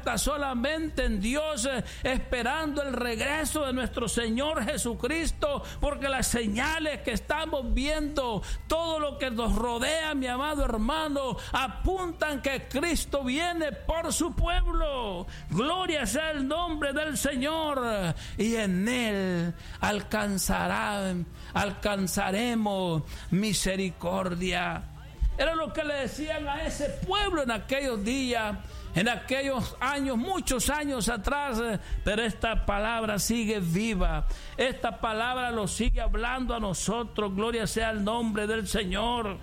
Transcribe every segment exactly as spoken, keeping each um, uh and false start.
solamente en Dios, eh, esperando el regreso de nuestro Señor Jesucristo, porque las señales que estamos viendo, todo lo que nos rodea, mi amado hermano, apuntan que Cristo viene por su pueblo. Gloria sea el nombre del Señor, y en Él alcanzará, alcanzaremos misericordia. Era lo que le decían a ese pueblo en aquellos días, en aquellos años, muchos años atrás, pero esta palabra sigue viva. Esta palabra lo sigue hablando a nosotros. Gloria sea el nombre del Señor.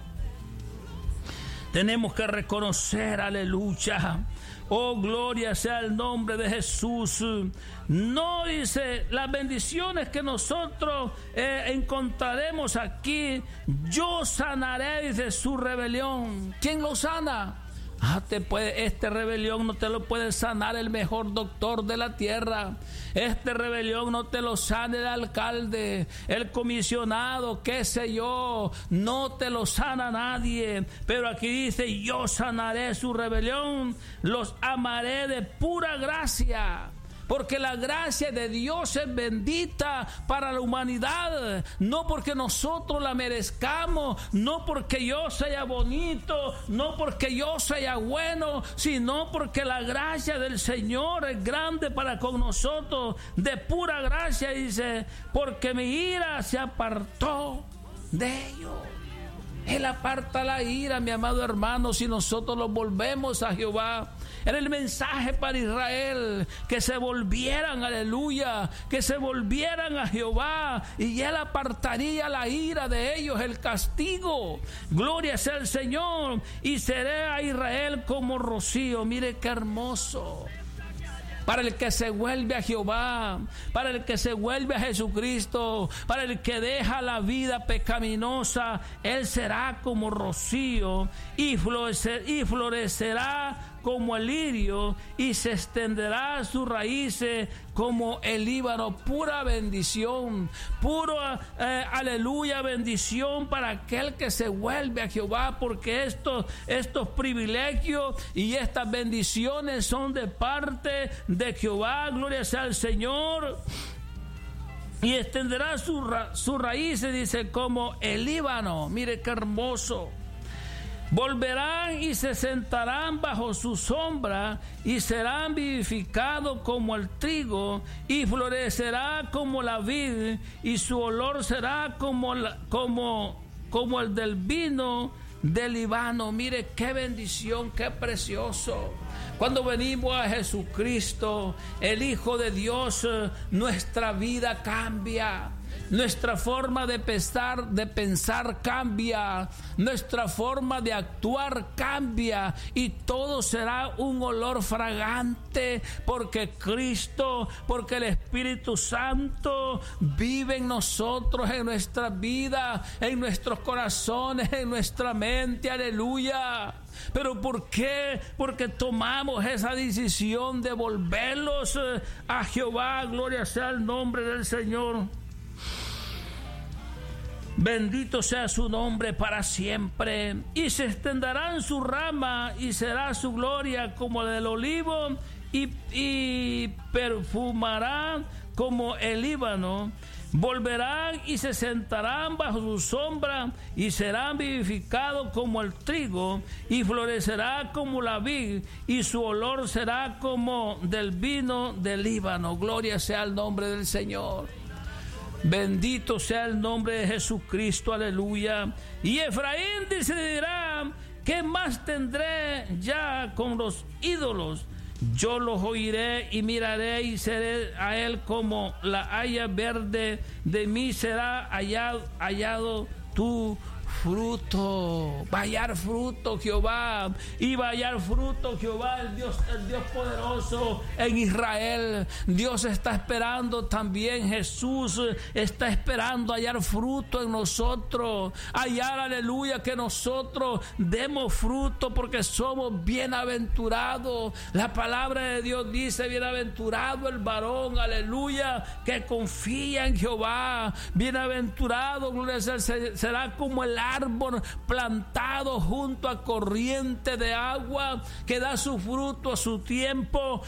Tenemos que reconocer, aleluya. Oh, gloria sea el nombre de Jesús. No dice las bendiciones que nosotros eh, encontraremos aquí. Yo sanaré, dice, su rebelión. ¿Quién lo sana? Ah, te puede, este rebelión no te lo puede sanar el mejor doctor de la tierra. Este rebelión no te lo sana el alcalde, el comisionado, qué sé yo. No te lo sana nadie. Pero aquí dice: yo sanaré su rebelión, los amaré de pura gracia. Porque la gracia de Dios es bendita para la humanidad, no porque nosotros la merezcamos, no porque yo sea bonito, no porque yo sea bueno, sino porque la gracia del Señor es grande para con nosotros, de pura gracia, dice, porque mi ira se apartó de ellos. Él aparta la ira, mi amado hermano, si nosotros nos volvemos a Jehová. Era el mensaje para Israel, que se volvieran, aleluya, que se volvieran a Jehová, y Él apartaría la ira de ellos, el castigo. Gloria sea el Señor, y seré a Israel como rocío. Mire qué hermoso. Para el que se vuelve a Jehová, para el que se vuelve a Jesucristo, para el que deja la vida pecaminosa, Él será como rocío y florecer, y florecerá como el lirio, y se extenderá sus raíces como el Líbano. Pura bendición, puro eh, aleluya, bendición para aquel que se vuelve a Jehová, porque estos, estos privilegios y estas bendiciones son de parte de Jehová. Gloria sea al Señor. Y extenderá sus ra- su raíces, dice, como el Líbano. Mire qué hermoso. Volverán y se sentarán bajo su sombra, y serán vivificados como el trigo, y florecerá como la vid, y su olor será como, la, como, como el del vino del Líbano. Mire qué bendición, qué precioso. Cuando venimos a Jesucristo, el Hijo de Dios, nuestra vida cambia. Nuestra forma de pensar, de pensar cambia, nuestra forma de actuar cambia, y todo será un olor fragante, porque Cristo, porque el Espíritu Santo vive en nosotros, en nuestra vida, en nuestros corazones, en nuestra mente. Aleluya. ¿Pero por qué? Porque tomamos esa decisión de volverlos a Jehová. Gloria sea el nombre del Señor. Bendito sea su nombre para siempre. Y se extenderán su rama, y será su gloria como la del olivo, y, y perfumará como el Líbano. Volverán y se sentarán bajo su sombra, y serán vivificados como el trigo, y florecerá como la vid, y su olor será como del vino del Líbano. Gloria sea el nombre del Señor. Bendito sea el nombre de Jesucristo, aleluya. Y Efraín decidirá: ¿qué más tendré ya con los ídolos? Yo los oiré y miraré, y seré a él como la haya verde. De mí será hallado, hallado tu fruto. Va a hallar fruto Jehová, y va a hallar fruto Jehová, el Dios, el Dios poderoso en Israel. Dios está esperando también, Jesús está esperando hallar fruto en nosotros, hallar, aleluya, que nosotros demos fruto, porque somos bienaventurados. La palabra de Dios dice: bienaventurado el varón, aleluya, que confía en Jehová. Bienaventurado, gloria sea, será como el árbol plantado junto a corriente de agua, que da su fruto a su tiempo,